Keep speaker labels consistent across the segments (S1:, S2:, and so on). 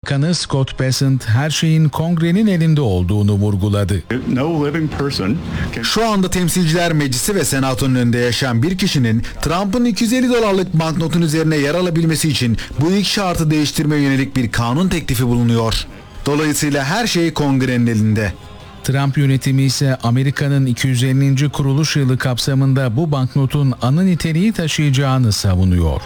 S1: Başbakanı Scott Bessent her şeyin Kongre'nin elinde olduğunu vurguladı.
S2: Şu anda Temsilciler Meclisi ve Senato'nun önünde yaşayan bir kişinin Trump'ın $250 banknotun üzerine yer alabilmesi için bu ilk şartı değiştirmeye yönelik bir kanun teklifi bulunuyor. Dolayısıyla her şey Kongre'nin elinde.
S1: Trump yönetimi ise Amerika'nın 250. kuruluş yılı kapsamında bu banknotun anı niteliği taşıyacağını savunuyor.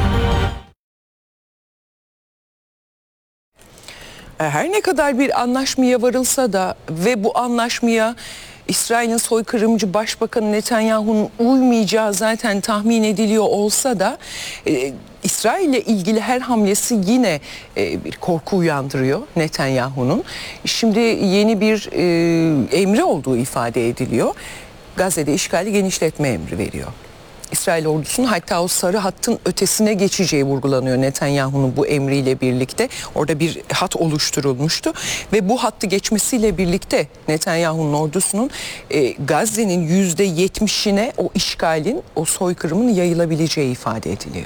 S3: Her ne kadar bir anlaşmaya varılsa da ve bu anlaşmaya İsrail'in soykırımcı Başbakanı Netanyahu'nun uymayacağı zaten tahmin ediliyor olsa da İsrail ile ilgili her hamlesi yine bir korku uyandırıyor Netanyahu'nun. Şimdi yeni bir emri olduğu ifade ediliyor. Gazze'de işgali genişletme emri veriyor. İsrail ordusunun hatta o sarı hattın ötesine geçeceği vurgulanıyor Netanyahu'nun bu emriyle birlikte. Orada bir hat oluşturulmuştu ve bu hattı geçmesiyle birlikte Netanyahu'nun ordusunun Gazze'nin %70'ine o işgalin, o soykırımın yayılabileceği ifade ediliyor.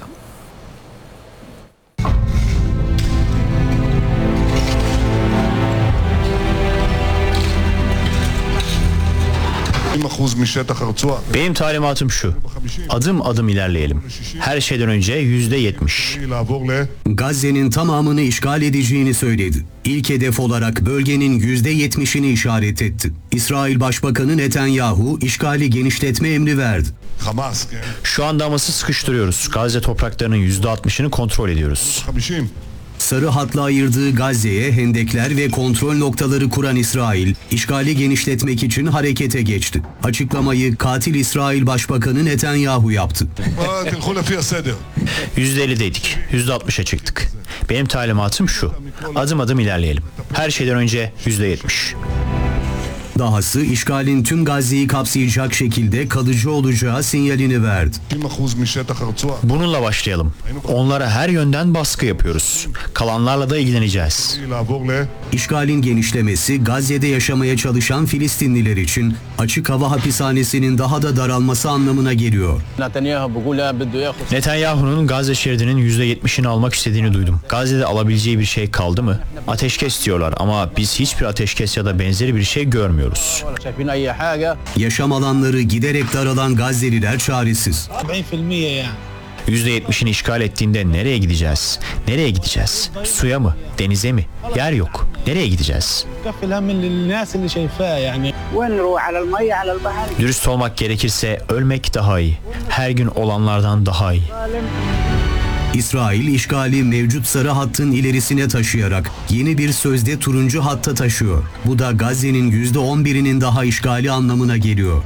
S4: Benim talimatım şu: adım adım ilerleyelim. Her şeyden önce %70.
S5: Gazze'nin tamamını işgal edeceğini söyledi. İlk hedef olarak bölgenin %70'ini işaret etti. İsrail Başbakanı Netanyahu işgali genişletme emri verdi.
S4: Şu anda Hamas'ı sıkıştırıyoruz. Gazze topraklarının %60'ını kontrol ediyoruz.
S5: Sarı hatla ayırdığı Gazze'ye hendekler ve kontrol noktaları kuran İsrail, işgali genişletmek için harekete geçti. Açıklamayı katil İsrail Başbakanı Netanyahu yaptı.
S4: %50'deydik. %60'a çıktık. Benim talimatım şu: adım adım ilerleyelim. Her şeyden önce %70.
S5: Dahası işgalin tüm Gazze'yi kapsayacak şekilde kalıcı olacağı sinyalini verdi.
S4: Bununla başlayalım. Onlara her yönden baskı yapıyoruz. Kalanlarla da ilgileneceğiz.
S5: İşgalin genişlemesi Gazze'de yaşamaya çalışan Filistinliler için açık hava hapishanesinin daha da daralması anlamına geliyor.
S4: Netanyahu'nun Gazze şeridinin %70'ini almak istediğini duydum. Gazze'de alabileceği bir şey kaldı mı? Ateşkes diyorlar ama biz hiçbir ateşkes ya da benzeri bir şey görmüyoruz.
S5: Yaşam alanları giderek daralan Gazze'liler çaresiz.
S4: %70'ini işgal ettiğinde nereye gideceğiz? Nereye gideceğiz? Suya mı? Denize mi? Yer yok. Nereye gideceğiz? Dürüst olmak gerekirse ölmek daha iyi. Her gün olanlardan daha iyi.
S5: İsrail işgali mevcut sarı hattın ilerisine taşıyarak yeni bir sözde turuncu hatta taşıyor. Bu da Gazze'nin %11'inin daha işgali anlamına geliyor.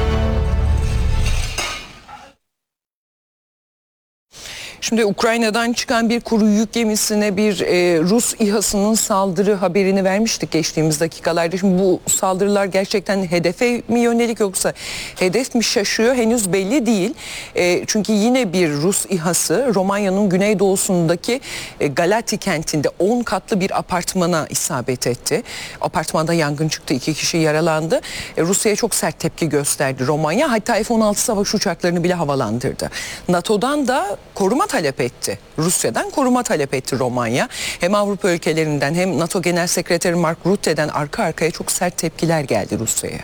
S3: Şimdi Ukrayna'dan çıkan bir kuru yük gemisine bir Rus İHA'sının saldırı haberini vermiştik geçtiğimiz dakikalarda. Şimdi bu saldırılar gerçekten hedefe mi yönelik yoksa hedef mi şaşıyor henüz belli değil. Çünkü yine bir Rus İHA'sı Romanya'nın güneydoğusundaki Galati kentinde 10 katlı bir apartmana isabet etti. Apartmanda yangın çıktı, 2 kişi yaralandı. Rusya'ya çok sert tepki gösterdi Romanya. Hatta F-16 savaş uçaklarını bile havalandırdı. NATO'dan da koruma talep etti. Rusya'dan koruma talep etti Romanya. Hem Avrupa ülkelerinden hem NATO Genel Sekreteri Mark Rutte'den arka arkaya çok sert tepkiler geldi Rusya'ya.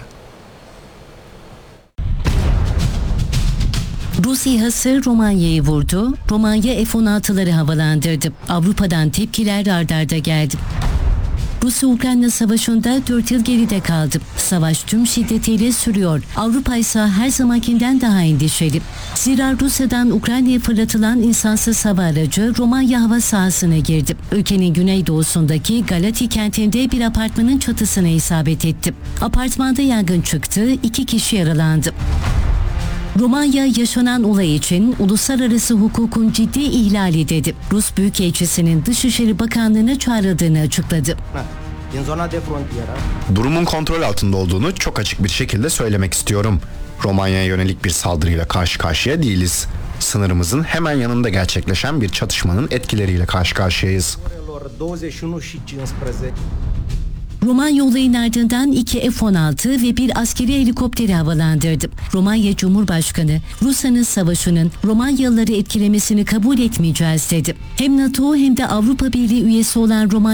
S6: Rus İHA'sı Romanya'yı vurdu. Romanya F-16'ları havalandırdı. Avrupa'dan tepkiler ard arda geldi. Rusya-Ukrayna savaşında 4 yıl geride kaldı. Savaş tüm şiddetiyle sürüyor. Avrupa ise her zamankinden daha endişeli. Zira Rusya'dan Ukrayna'ya fırlatılan insansız hava aracı Romanya hava sahasına girdi. Ülkenin güneydoğusundaki Galati kentinde bir apartmanın çatısına isabet etti. Apartmanda yangın çıktı, 2 kişi yaralandı. Romanya yaşanan olay için uluslararası hukukun ciddi ihlali dedi. Rus Büyükelçisi'nin Dışişleri Bakanlığı'na çağrıldığını açıkladı.
S7: Durumun kontrol altında olduğunu çok açık bir şekilde söylemek istiyorum. Romanya'ya yönelik bir saldırıyla karşı karşıya değiliz. Sınırımızın hemen yanında gerçekleşen bir çatışmanın etkileriyle karşı karşıyayız.
S6: Romanya olayın ardından 2 F-16 ve bir askeri helikopteri havalandırdı. Romanya Cumhurbaşkanı, Rusya'nın savaşının Romanyalıları etkilemesini kabul etmeyeceğiz dedi. Hem NATO hem de Avrupa Birliği üyesi olan Romanya